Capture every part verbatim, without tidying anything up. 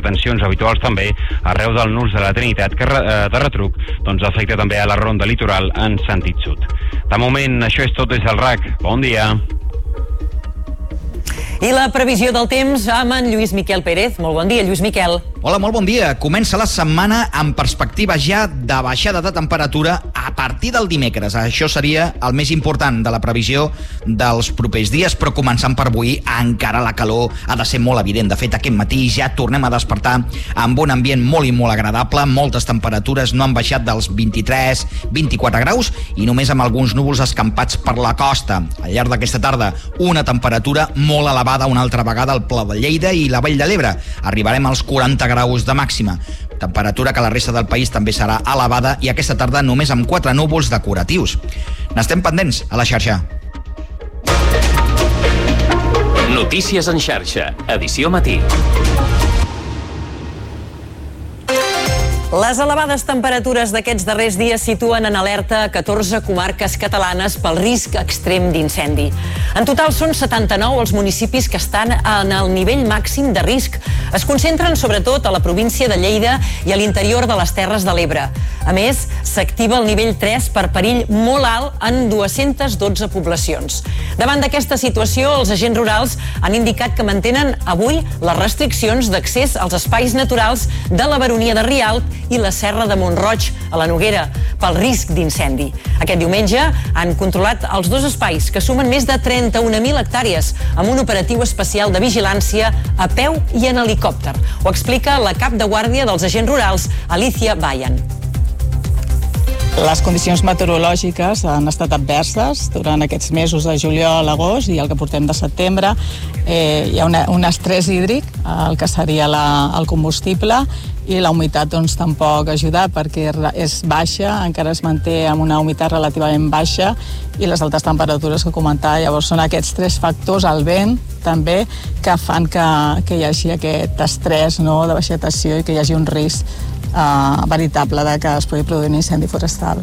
retencions habituals també arreu del nus de la Trinitat, que de retruc doncs, afecta també a la ronda litoral en sentit sud. De moment, això és tot des del R A C. Bon dia. I la previsió del temps amb en Lluís Miquel Pérez. Molt bon dia, Lluís Miquel. Hola, molt bon dia. Comença la setmana amb perspectiva ja de baixada de temperatura a partir del dimecres. Això seria el més important de la previsió dels propers dies, però començant per avui encara la calor ha de ser molt evident. De fet, aquest matí ja tornem a despertar amb un ambient molt i molt agradable. Moltes temperatures no han baixat dels vint-i-tres vint-i-quatre graus i només amb alguns núvols escampats per la costa. Al llarg d'aquesta tarda, una temperatura molt elevada una altra vegada al Pla de Lleida i la Vall de l'Ebre. Arribarem als quaranta graus de màxima. Temperatura que a la resta del país també serà elevada i aquesta tarda només amb quatre núvols decoratius. N'estem pendents a la xarxa. Notícies en xarxa, edició matí. Les elevades temperatures d'aquests darrers dies situen en alerta catorze comarques catalanes pel risc extrem d'incendi. En total són setanta-nou els municipis que estan en el nivell màxim de risc. Es concentren sobretot a la província de Lleida i a l'interior de les Terres de l'Ebre. A més, s'activa el nivell tres per perill molt alt en dues-centes dotze poblacions. Davant d'aquesta situació, els agents rurals han indicat que mantenen avui les restriccions d'accés als espais naturals de la Baronia de Rialp i la Serra de Mont-roig, a la Noguera, pel risc d'incendi. Aquest diumenge han controlat els dos espais, que sumen més de trenta-una mil hectàrees, amb un operatiu especial de vigilància a peu i en helicòpter. Ho explica la cap de guàrdia dels agents rurals, Alicia Bayan. Les condicions meteorològiques han estat adverses durant aquests mesos de juliol, agost i el que portem de setembre. Eh, hi ha una, un estrès hídric, el que seria la, el combustible, i la humitat doncs, tampoc ajuda perquè és baixa, encara es manté amb una humitat relativament baixa i les altes temperatures que comentava. Llavors són aquests tres factors, el vent també, que fan que, que hi hagi aquest estrès, no, de vegetació i que hi hagi un risc Uh, veritable de que es pugui produir un incendi forestal.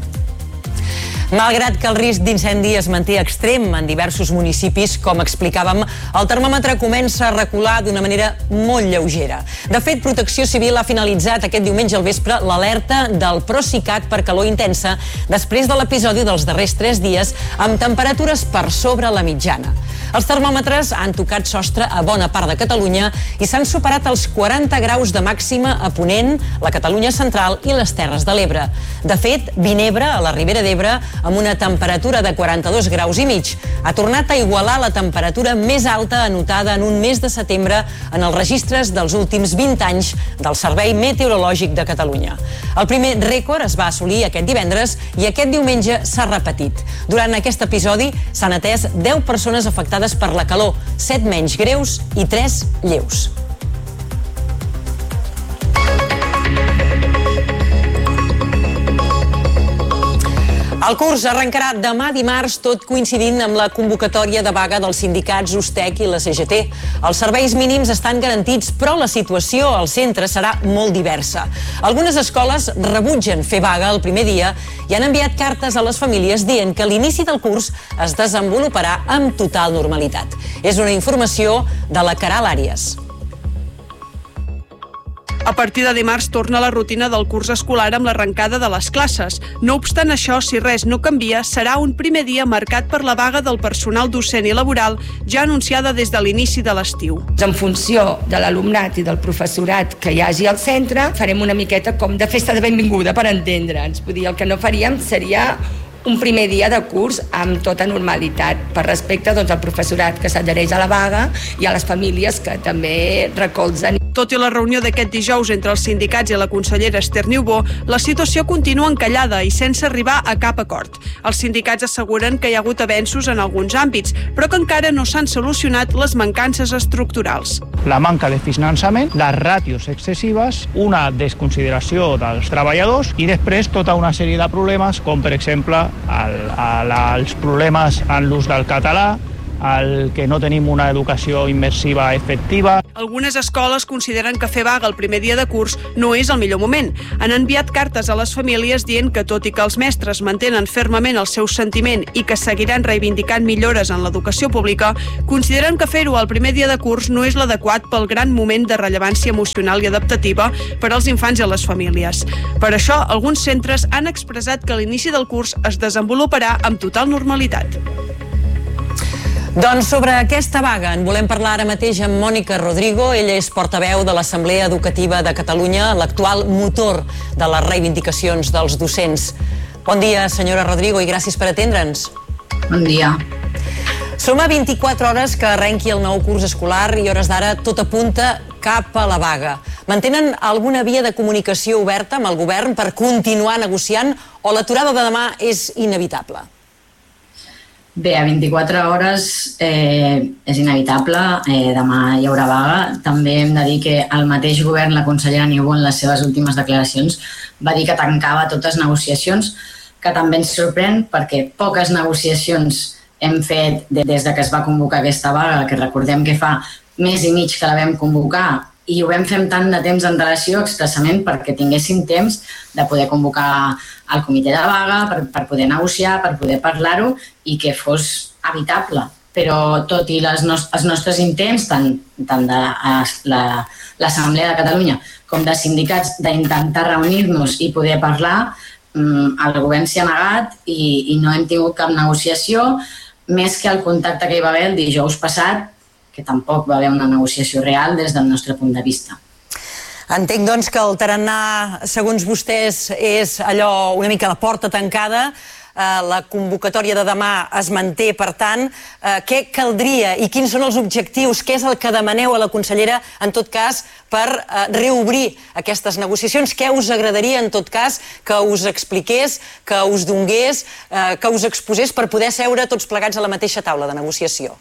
Malgrat que el risc d'incendi es manté extrem en diversos municipis, com explicàvem, el termòmetre comença a recular d'una manera molt lleugera. De fet, Protecció Civil ha finalitzat aquest diumenge al vespre l'alerta del Procicat per calor intensa després de l'episodi dels darrers tres dies amb temperatures per sobre la mitjana. Els termòmetres han tocat sostre a bona part de Catalunya i s'han superat els quaranta graus de màxima a Ponent, la Catalunya central i les Terres de l'Ebre. De fet, Vinebre, a la Ribera d'Ebre, amb una temperatura de quaranta-dos graus i mig, ha tornat a igualar la temperatura més alta anotada en un mes de setembre en els registres dels últims vint anys del Servei Meteorològic de Catalunya. El primer rècord es va assolir aquest divendres i aquest diumenge s'ha repetit. Durant aquest episodi s'han atès deu persones afectades per la calor, set menys greus i tres lleus. El curs arrencarà demà dimarts, tot coincidint amb la convocatòria de vaga dels sindicats Ustec i la C G T. Els serveis mínims estan garantits, però la situació al centre serà molt diversa. Algunes escoles rebutgen fer vaga el primer dia i han enviat cartes a les famílies dient que l'inici del curs es desenvoluparà amb total normalitat. És una informació de la Caral Àries. A partir de dimarts torna la rutina del curs escolar amb l'arrencada de les classes. No obstant això, si res no canvia, serà un primer dia marcat per la vaga del personal docent i laboral ja anunciada des de l'inici de l'estiu. En funció de l'alumnat i del professorat que hi hagi al centre, farem una miqueta com de festa de benvinguda, per entendre'ns. Vull dir, el que no faríem seria un primer dia de curs amb tota normalitat, per respecte doncs, al professorat que s'adhereix a la vaga i a les famílies que també recolzen. Tot i la reunió d'aquest dijous entre els sindicats i la consellera Esther Niubó, la situació continua encallada i sense arribar a cap acord. Els sindicats asseguren que hi ha hagut avenços en alguns àmbits, però que encara no s'han solucionat les mancances estructurals. La manca de finançament, les ràtios excessives, una desconsideració dels treballadors i després tota una sèrie de problemes, com per exemple el, el, els problemes en l'ús del català, al que no tenim una educació immersiva efectiva. Algunes escoles consideren que fer vaga el primer dia de curs no és el millor moment. Han enviat cartes a les famílies dient que, tot i que els mestres mantenen fermament el seu sentiment i que seguiran reivindicant millores en l'educació pública, consideren que fer-ho el primer dia de curs no és l'adequat pel gran moment de rellevància emocional i adaptativa per als infants i a les famílies. Per això, alguns centres han expressat que l'inici del curs es desenvoluparà amb total normalitat. Doncs sobre aquesta vaga en volem parlar ara mateix amb Mònica Rodrigo. Ella és portaveu de l'Assemblea Educativa de Catalunya, l'actual motor de les reivindicacions dels docents. Bon dia, senyora Rodrigo, i gràcies per atendre'ns. Bon dia. Som a vint-i-quatre hores que arrenqui el nou curs escolar i hores d'ara tot apunta cap a la vaga. Mantenen alguna via de comunicació oberta amb el govern per continuar negociant o l'aturada de demà és inevitable? Bé, a vint-i-quatre hores eh, és inevitable, eh, demà hi haurà vaga. També hem de dir que el mateix govern, la consellera Niubó, en les seves últimes declaracions, va dir que tancava totes negociacions, que també ens sorprèn perquè poques negociacions hem fet des de que es va convocar aquesta vaga, que recordem que fa més i mig que la vam convocar, i ho vam fer amb tant de temps d'antelació expressament perquè tinguéssim temps de poder convocar el comitè de vaga, per, per poder negociar, per poder parlar-ho i que fos evitable. Però tot i les nos els nostres intents, tant, tant de l'Assemblea de Catalunya com de sindicats, d'intentar reunir-nos i poder parlar, el govern s'hi ha negat i, i no hem tingut cap negociació, més que el contacte que hi va haver el dijous passat, que tampoc va haver una negociació real des del nostre punt de vista. Entenc, doncs, que el tarannà, segons vostès, és allò una mica la porta tancada, la convocatòria de demà es manté, per tant, què caldria i quins són els objectius, què és el que demaneu a la consellera, en tot cas, per reobrir aquestes negociacions? Què us agradaria, en tot cas, que us expliqués, que us donés, que us exposés per poder seure tots plegats a la mateixa taula de negociació?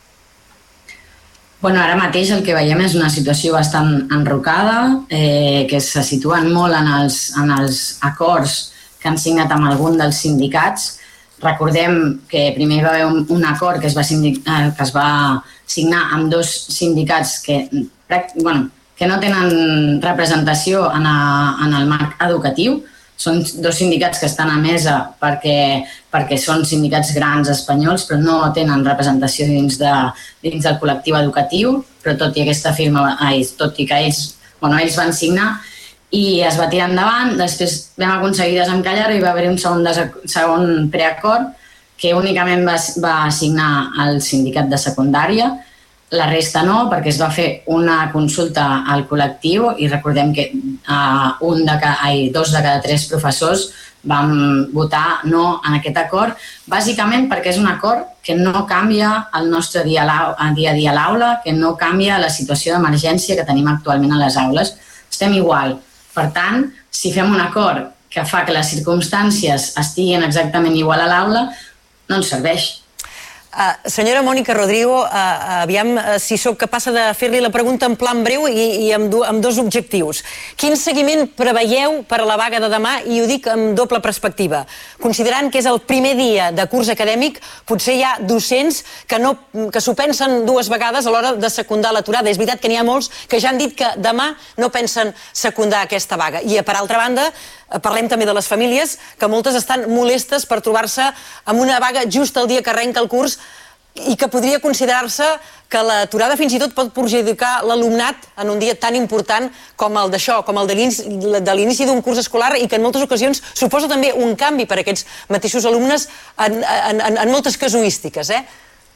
Bueno, ara mateix el que veiem és una situació bastant enrocada, eh, que se situen molt en els, en els acords que han signat amb algun dels sindicats. Recordem que primer hi va haver un, un acord que es, va sindic, eh, que es va signar amb dos sindicats que, bueno, que no tenen representació en, a, en el marc educatiu. Són dos sindicats que estan a mesa perquè, perquè són sindicats grans espanyols, però no tenen representació dins, de, dins del col·lectiu educatiu, però tot i aquesta firma, tot i que ells, bueno, ells van signar i es va tirar endavant. Després vam aconseguir desencallar i va haver un segon, segon preacord que únicament va, va signar el sindicat de secundària. La resta no, perquè es va fer una consulta al col·lectiu i recordem que uh, un de cada, ai, dos de cada tres professors vam votar no en aquest acord, bàsicament perquè és un acord que no canvia el nostre dia a dia a dia a l'aula, que no canvia la situació d'emergència que tenim actualment a les aules. Estem igual. Per tant, si fem un acord que fa que les circumstàncies estiguin exactament igual a l'aula, no ens serveix. Uh, senyora Mònica Rodrigo, uh, aviam uh, si sóc capaç de fer-li la pregunta en plan breu i, i amb, do, amb dos objectius. Quin seguiment preveieu per a la vaga de demà? I ho dic amb doble perspectiva. Considerant que és el primer dia de curs acadèmic, potser hi ha docents que, no, que s'ho pensen dues vegades a l'hora de secundar l'aturada. És veritat que n'hi ha molts que ja han dit que demà no pensen secundar aquesta vaga. I, per altra banda, parlem també de les famílies, que moltes estan molestes per trobar-se amb una vaga just el dia que arrenca el curs i que podria considerar-se que l'aturada fins i tot pot perjudicar l'alumnat en un dia tan important com el d'això, com el de l'inici d'un curs escolar i que en moltes ocasions suposa també un canvi per a aquests mateixos alumnes en, en, en, en moltes casuístiques, eh?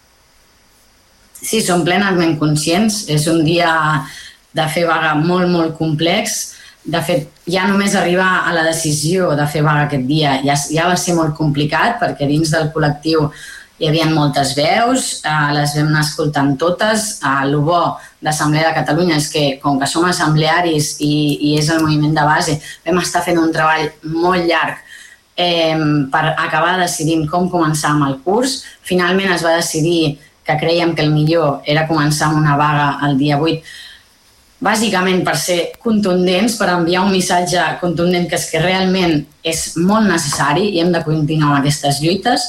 Sí, som plenament conscients. És un dia de fer vaga molt, molt complex. De fet, ja només arribar a la decisió de fer vaga aquest dia ja, ja va ser molt complicat perquè dins del col·lectiu hi havia moltes veus, eh, les vam anar escoltant totes. Eh, el bo d'Assemblea de Catalunya és que, com que som assemblearis i, i és el moviment de base, vam estar fent un treball molt llarg eh, per acabar decidint com començar amb el curs. Finalment es va decidir que creiem que el millor era començar amb una vaga el dia vuit, bàsicament per ser contundents, per enviar un missatge contundent que és que realment és molt necessari i hem de continuar amb aquestes lluites.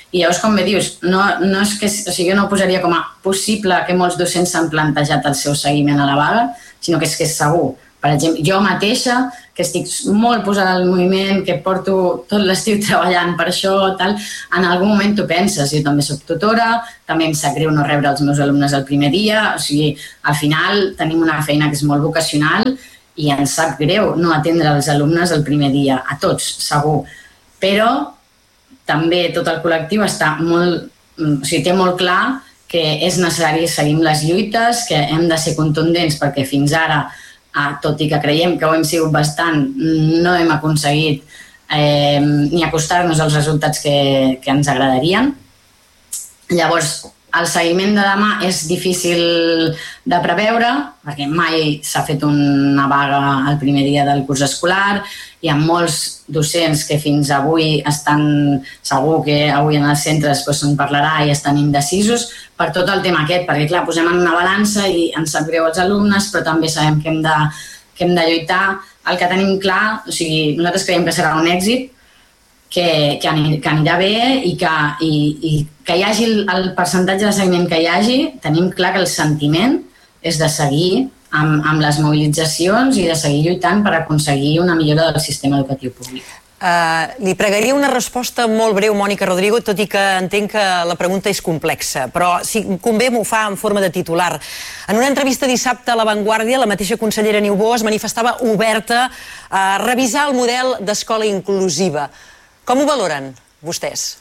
I llavors, com bé dius, no, no és que, o sigui, jo no ho posaria com a possible que molts docents s'han plantejat el seu seguiment a la vaga, sinó que és que és segur. Per exemple, jo mateixa, que estic molt posada al moviment, que porto tot l'estiu treballant per això, tal, en algun moment tu penses, jo també soc tutora, també em sap greu no rebre els meus alumnes el primer dia, o sigui, al final tenim una feina que és molt vocacional i ens sap greu no atendre els alumnes el primer dia, a tots, segur. Però també tot el col·lectiu està molt, o sigui, té molt clar que és necessari seguir les lluites, que hem de ser contundents perquè fins ara, tot i que creiem que ho hem sigut bastant, no hem aconseguit eh, ni acostar-nos als resultats que, que ens agradarien. Llavors, el seguiment de demà és difícil de preveure, perquè mai s'ha fet una vaga el primer dia del curs escolar, hi ha molts docents que fins avui estan, segur que avui en els centres doncs, se'n parlarà i estan indecisos per tot el tema aquest, perquè clar, posem en una balança i ens sap greu als alumnes, però també sabem que hem de, que hem de lluitar. El que tenim clar, o sigui, nosaltres creiem que serà un èxit, que, que, anirà, que anirà bé i que, i, i que hi hagi el, el percentatge de seguiment que hi hagi, tenim clar que el sentiment és de seguir amb, amb les mobilitzacions i de seguir lluitant per aconseguir una millora del sistema educatiu públic. Uh, li pregaria una resposta molt breu, Mònica Rodrigo, tot i que entenc que la pregunta és complexa, però si convé m'ho fa en forma de titular. En una entrevista dissabte a La Vanguardia, la mateixa consellera Niubó es manifestava oberta a revisar el model d'escola inclusiva. Com ho valoren vostès?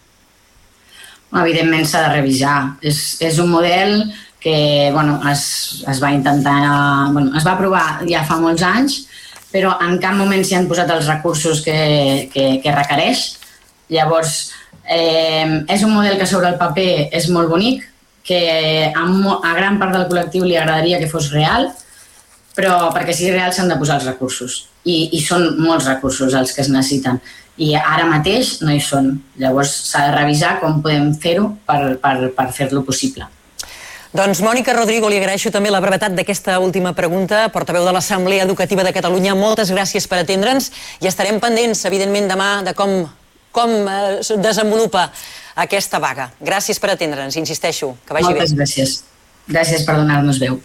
Evidentment s'ha de revisar. És, és un model que bueno, es, es va intentar, bueno, es va aprovar ja fa molts anys, però en cap moment s'hi han posat els recursos que, que, que requereix. Llavors, eh, és un model que sobre el paper és molt bonic, que a, a gran part del col·lectiu li agradaria que fos real, però perquè sigui real s'han de posar els recursos. I, i són molts recursos els que es necessiten. I ara mateix no hi són. Llavors s'ha de revisar com podem fer-ho per, per, per fer-lo possible. Doncs Mònica Rodrigo, li agraeixo també la brevetat d'aquesta última pregunta, portaveu de l'Assemblea Educativa de Catalunya. Moltes gràcies per atendre'ns i estarem pendents, evidentment, demà de com, com es desenvolupa aquesta vaga. Gràcies per atendre'ns, insisteixo, que vagi bé. Moltes gràcies. Gràcies per donar-nos veu.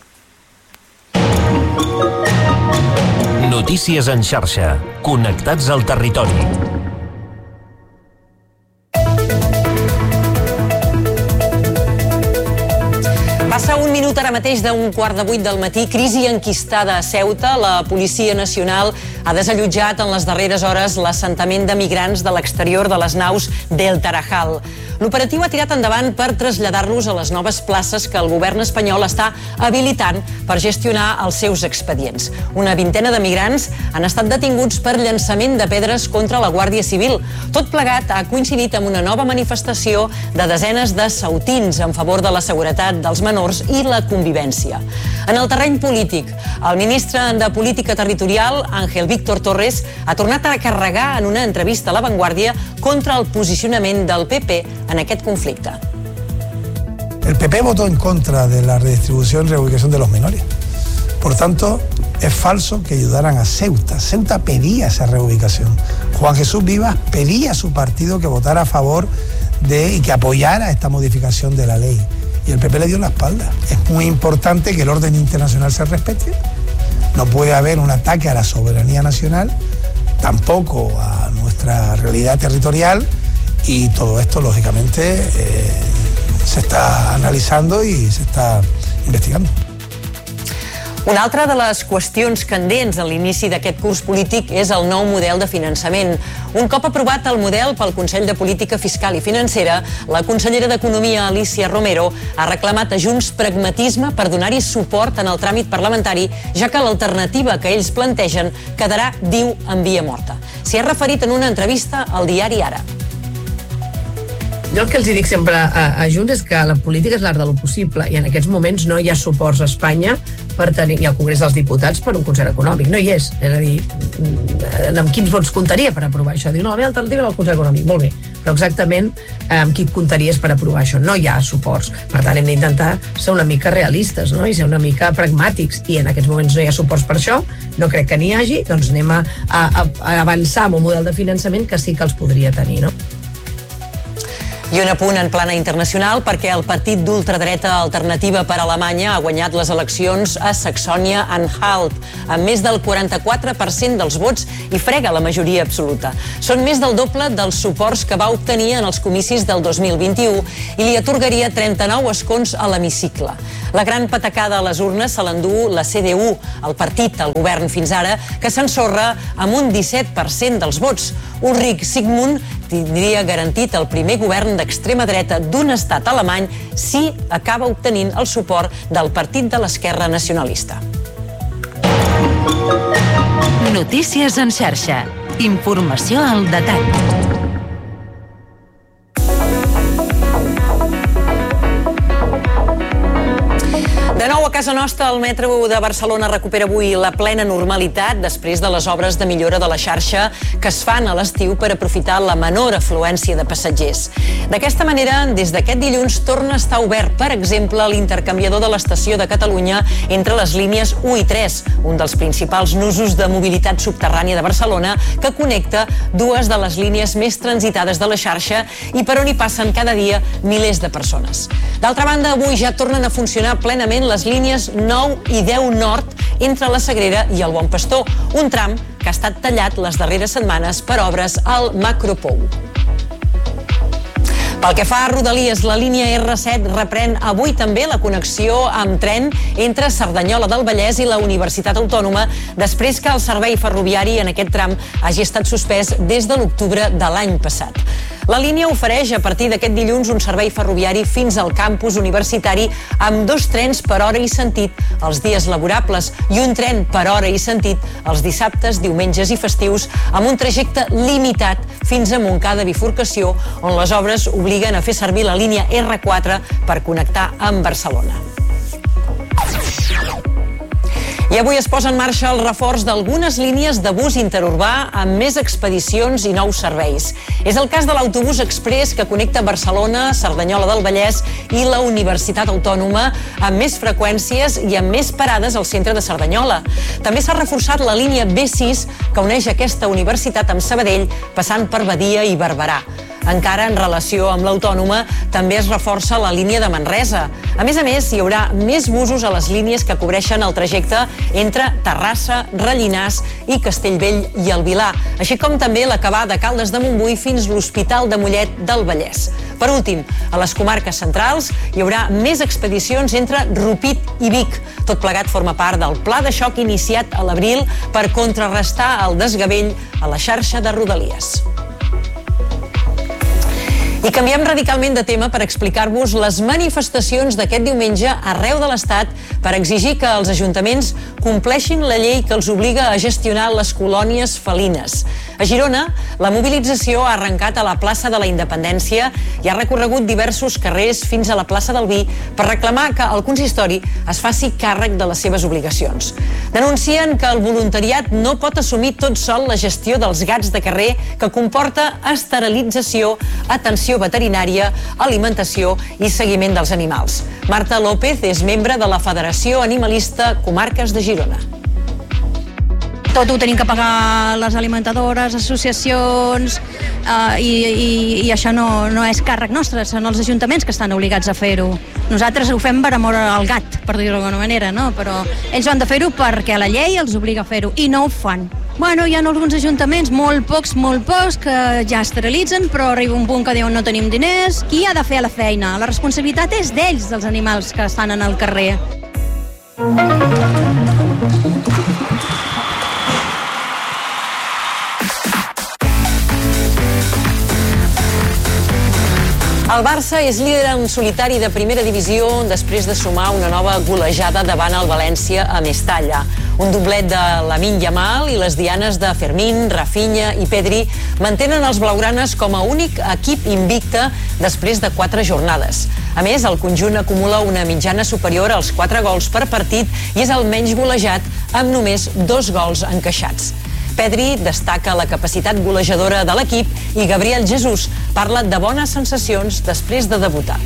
Notícies en xarxa. Connectats al territori. Passa un minut ara mateix d'un quart de vuit del matí. Crisi enquistada a Ceuta. La Policia Nacional ha desallotjat en les darreres hores l'assentament de migrants de l'exterior de les naus del Tarajal. L'operatiu ha tirat endavant per traslladar-los a les noves places que el govern espanyol està habilitant per gestionar els seus expedients. Una vintena de migrants han estat detinguts per llançament de pedres contra la Guàrdia Civil. Tot plegat ha coincidit amb una nova manifestació de desenes de sautins en favor de la seguretat dels menors i la convivència. En el terreny polític, el ministre de Política Territorial, Ángel Víctor Torres, ha tornat a carregar en una entrevista a La Vanguardia contra el posicionament del P P en aquest conflicte. El P P votó en contra de la redistribución y reubicación de los menores. Por tanto, es falso que ayudaran a Ceuta. Ceuta pedía esa reubicación. Juan Jesús Vivas pedía a su partido que votara a favor de y que apoyara esta modificación de la ley. Y el P P le dio la espalda. Es muy importante que el orden internacional se respete. No puede haber un ataque a la soberanía nacional, tampoco a nuestra realidad territorial, y todo esto, lógicamente, eh, se está analitzando i se està investigando. Una altra de les qüestions candents a l'inici d'aquest curs polític és el nou model de finançament. Un cop aprovat el model pel Consell de Política Fiscal i Financera, la consellera d'Economia, Alícia Romero, ha reclamat a Junts pragmatisme per donar-hi suport en el tràmit parlamentari, ja que l'alternativa que ells plantegen quedarà, diu, en via morta. S'hi ha referit en una entrevista al diari Ara. Jo el que els dic sempre a, a Junts és que la política és l'art de lo possible i en aquests moments no hi ha suports a Espanya per tenir, i al Congrés dels Diputats per un concert econòmic, no hi és. És a dir, amb quins vots comptaria per aprovar això? Diu, no, la meva alternativa és el concert econòmic, molt bé, però exactament amb qui comptaries per aprovar això? No hi ha suports. Per tant, hem d'intentar ser una mica realistes, no? I ser una mica pragmàtics, i en aquests moments no hi ha suports per això, no crec que n'hi hagi, doncs anem a, a, a avançar amb un model de finançament que sí que els podria tenir, no? I un apunt en plana internacional perquè el partit d'ultradreta Alternativa per Alemanya ha guanyat les eleccions a Saxònia-Anhalt amb més del quaranta-quatre per cent dels vots i frega la majoria absoluta. Són més del doble dels suports que va obtenir en els comicis del dos mil vint-i-u i li atorgaria trenta-nou escons a l'hemicicle. La gran patacada a les urnes se l'endú la C D U, el partit del govern fins ara, que s'ensorra amb un disset per cent dels vots. Ulrich Sigmund tindria garantit el primer govern d'extrema dreta d'un estat alemany si acaba obtenint el suport del Partit de l'Esquerra Nacionalista. Notícies en xarxa. Informació al detall. De nou a casa nostra, el metro de Barcelona recupera avui la plena normalitat després de les obres de millora de la xarxa que es fan a l'estiu per aprofitar la menor afluència de passatgers. D'aquesta manera, des d'aquest dilluns torna a estar obert, per exemple, l'intercanviador de l'estació de Catalunya entre les línies u i tres, un dels principals nusos de mobilitat subterrània de Barcelona que connecta dues de les línies més transitades de la xarxa i per on hi passen cada dia milers de persones. D'altra banda, avui ja tornen a funcionar plenament les línies nou i deu nord entre la Sagrera i el Bon Pastor, un tram que ha estat tallat les darreres setmanes per obres al Macropou. Pel que fa a Rodalies, la línia erre set reprèn avui també la connexió amb tren entre Cerdanyola del Vallès i la Universitat Autònoma després que el servei ferroviari en aquest tram hagi estat suspès des de l'octubre de l'any passat. La línia ofereix a partir d'aquest dilluns un servei ferroviari fins al campus universitari amb dos trens per hora i sentit els dies laborables i un tren per hora i sentit els dissabtes, diumenges i festius amb un trajecte limitat fins a Montcada Bifurcació, on les obres obliguen a fer servir la línia erre quatre per connectar amb Barcelona. I avui es posa en marxa el reforç d'algunes línies de bus interurbà amb més expedicions i nous serveis. És el cas de l'autobús express que connecta Barcelona, Cerdanyola del Vallès i la Universitat Autònoma amb més freqüències i amb més parades al centre de Cerdanyola. També s'ha reforçat la línia be sis que uneix aquesta universitat amb Sabadell passant per Badia i Barberà. Encara en relació amb l'Autònoma, també es reforça la línia de Manresa. A més a més, hi haurà més busos a les línies que cobreixen el trajecte entre Terrassa, Rellinars i Castellvell i el Vilar, així com també l'acabar de Caldes de Montbui fins l'Hospital de Mollet del Vallès. Per últim, a les comarques centrals hi haurà més expedicions entre Rupit i Vic. Tot plegat forma part del pla de xoc iniciat a l'abril per contrarrestar el desgavell a la xarxa de Rodalies. I canviem radicalment de tema per explicar-vos les manifestacions d'aquest diumenge arreu de l'Estat per exigir que els ajuntaments compleixin la llei que els obliga a gestionar les colònies felines. A Girona, la mobilització ha arrencat a la plaça de la Independència i ha recorregut diversos carrers fins a la plaça del Vi per reclamar que el consistori es faci càrrec de les seves obligacions. Denuncien que el voluntariat no pot assumir tot sol la gestió dels gats de carrer que comporta esterilització, atenció veterinària, alimentació i seguiment dels animals. Marta López és membre de la Federació Animalista Comarques de Girona. Tot ho tenim que pagar les alimentadores, associacions, eh, i, i, i això no, no és càrrec nostre, són els ajuntaments que estan obligats a fer-ho. Nosaltres ho fem per amor al gat, per dir-ho d'alguna manera, no? Però ells han de fer-ho perquè la llei els obliga a fer-ho, i no ho fan. Bueno, hi ha alguns ajuntaments, molt pocs, molt pocs, que ja esterilitzen, però arriba un punt que diuen no tenim diners. Qui ha de fer la feina? La responsabilitat és d'ells, dels animals que estan en el carrer. El Barça és líder en solitari de primera divisió després de sumar una nova golejada davant el València a Mestalla. Un doblet de Lamine Yamal i les dianes de Fermín, Rafinha i Pedri mantenen els blaugranes com a únic equip invicte després de quatre jornades. A més, el conjunt acumula una mitjana superior als quatre gols per partit i és el menys golejat amb només dos gols encaixats. Pedri destaca la capacitat golejadora de l'equip i Gabriel Jesús parla de bones sensacions després de debutar.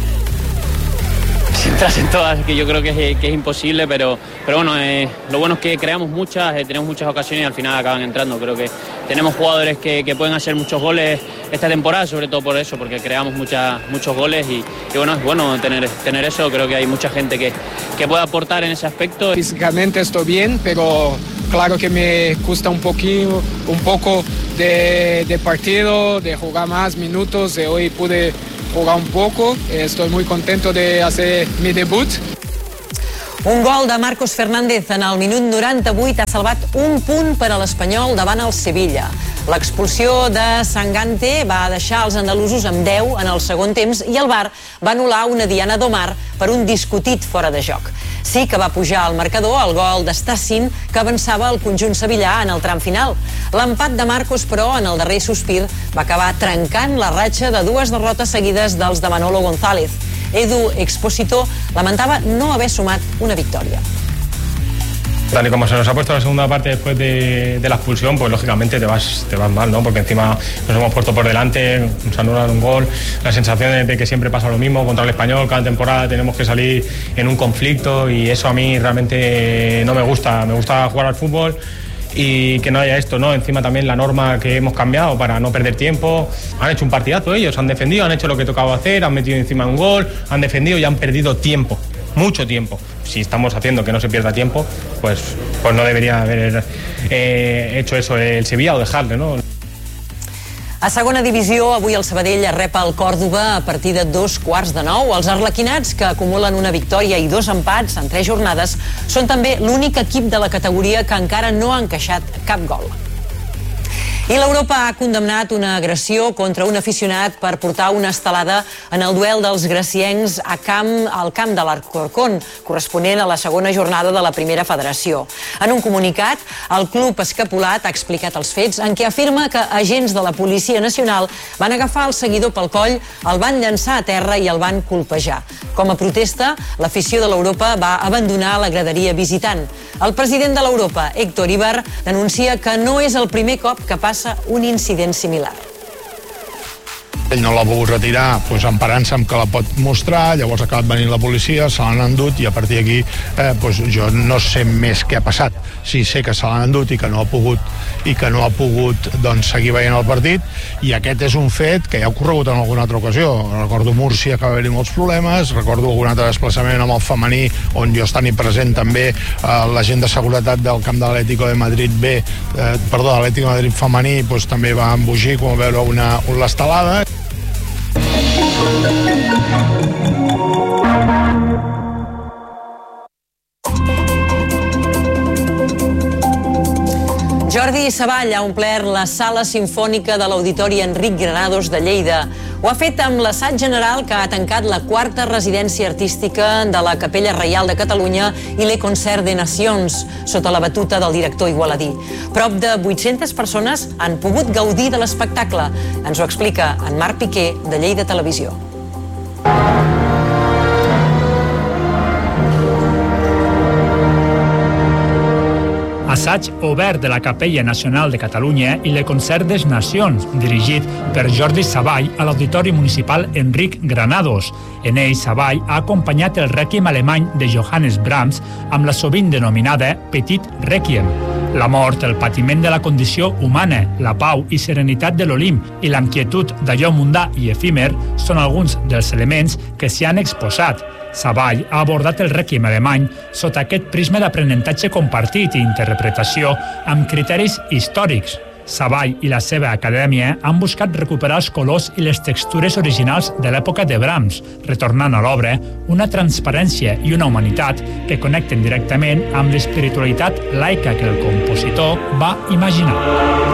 Si entras en todas, que yo creo que es, que es imposible, pero, pero bueno, eh, lo bueno es que creamos muchas, eh, tenemos muchas ocasiones y al final acaban entrando. Creo que, tenemos jugadores que, que pueden hacer muchos goles esta temporada, sobre todo por eso, porque creamos mucha, muchos goles y, y bueno, es bueno tener, tener eso. Creo que hay mucha gente que, que puede aportar en ese aspecto. Físicamente estoy bien, pero claro que me cuesta un poquito, un poco de, de partido, de jugar más minutos. De hoy pude jugar un poco, estoy muy contento de hacer mi debut. Un gol de Marcos Fernández en el minut noranta-vuit ha salvat un punt per a l'Espanyol davant el Sevilla. L'expulsió de Sangante va deixar els andalusos amb deu en el segon temps i el V A R va anul·lar una diana d'Omar per un discutit fora de joc. Sí que va pujar al marcador el gol d'Estacín, que avançava el conjunt sevillà en el tram final. L'empat de Marcos, però, en el darrer sospir, va acabar trencant la ratxa de dues derrotes seguides dels de Manolo González. Edu Expósito lamentaba no haber sumat una victoria. Tal y como se nos ha puesto la segunda parte después de, de la expulsión, pues lógicamente te vas, te vas mal, ¿no? Porque encima nos hemos puesto por delante, nos anulan un gol, la sensación es de que siempre pasa lo mismo contra el Español, cada temporada tenemos que salir en un conflicto y eso a mí realmente no me gusta, me gusta jugar al fútbol y que no haya esto, ¿no? Encima también la norma que hemos cambiado para no perder tiempo. Han hecho un partidazo ellos, han defendido, han hecho lo que tocaba hacer, han metido encima un gol, han defendido y han perdido tiempo, mucho tiempo. Si estamos haciendo que no se pierda tiempo, pues, pues no debería haber eh, hecho eso el Sevilla o dejarle, ¿no? A segona divisió, avui el Sabadell rep el Còrdova a partir de dos quarts de nou. Els arlequinats, que acumulen una victòria i dos empats en tres jornades, són també l'únic equip de la categoria que encara no ha encaixat cap gol. I l'Europa ha condemnat una agressió contra un aficionat per portar una estelada en el duel dels graciencs a camp, al camp de l'Alcorcón, corresponent a la segona jornada de la primera federació. En un comunicat, el club escapulat ha explicat els fets en què afirma que agents de la Policia Nacional van agafar el seguidor pel coll, el van llançar a terra i el van colpejar. Com a protesta, l'afició de l'Europa va abandonar la graderia visitant. El president de l'Europa, Héctor Ibar, denuncia que no és el primer cop que passa un incident similar. Ell no l'ha volgut retirar, doncs, emparant-se amb que la pot mostrar, llavors ha acabat venint la policia, se l'han endut i a partir d'aquí eh, doncs, jo no sé més què ha passat. Sí sé que se l'han endut i que no ha pogut i que no ha pogut doncs, seguir veient el partit, i aquest és un fet que ja ha ocorregut en alguna altra ocasió. Recordo Múrcia, que va haver-hi molts problemes, recordo algun altre desplaçament amb el femení on jo estava present també eh, l'agent de seguretat del camp de l'Atlético de Madrid B, eh, perdó, l'Atlético de Madrid femení, doncs, també va embogir com a veure una, una estelada. Jordi Savall ha omplert la sala simfònica de l'Auditori Enric Granados de Lleida. Ho ha fet amb l'assaig general que ha tancat la quarta residència artística de la Capella Reial de Catalunya i Le Concert des Nations, sota la batuta del director igualadí. Prop de vuit-centes persones han pogut gaudir de l'espectacle. Ens ho explica en Marc Piqué, de Lleida Televisió. Assaig obert de la Capella Nacional de Catalunya i Le Concert des Nacions, dirigit per Jordi Savall a l'Auditori Municipal Enric Granados. En ell, Savall ha acompanyat el rèquiem alemany de Johannes Brahms amb la sovint denominada Petit Rèquiem. La mort, el patiment de la condició humana, la pau i serenitat de l'Olimp i l'inquietud d'allò mundà i efímer són alguns dels elements que s'hi han exposat. Savall ha abordat el rèquiem alemany sota aquest prisma d'aprenentatge compartit i interpretació amb criteris històrics. Savall i la seva acadèmia han buscat recuperar els colors i les textures originals de l'època de Brahms, retornant a l'obra una transparència i una humanitat que connecten directament amb l'espiritualitat laica que el compositor va imaginar.